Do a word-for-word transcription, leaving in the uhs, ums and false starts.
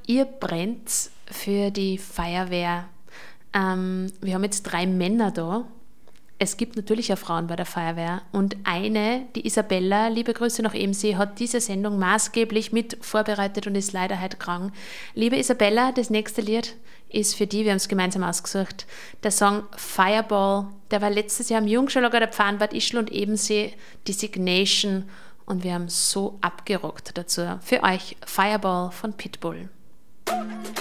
ihr brennt für die Feuerwehr. Ähm, wir haben jetzt drei Männer da. Es gibt natürlich auch Frauen bei der Feuerwehr. Und eine, die Isabella, liebe Grüße nach Ebensee, hat diese Sendung maßgeblich mit vorbereitet und ist leider heute krank. Liebe Isabella, das nächste Lied ist für die, wir haben es gemeinsam ausgesucht, der Song Fireball. Der war letztes Jahr im Jungschulager der Pfarnbad Ischl und Ebensee, Designation. Und wir haben so abgerockt dazu. Für euch Fireball von Pitbull.